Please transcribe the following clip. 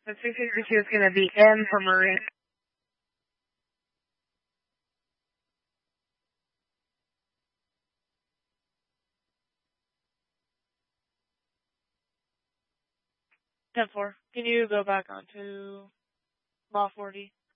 The 362 is going to be M for Marie. Ten-4. Can you go back onto law 40?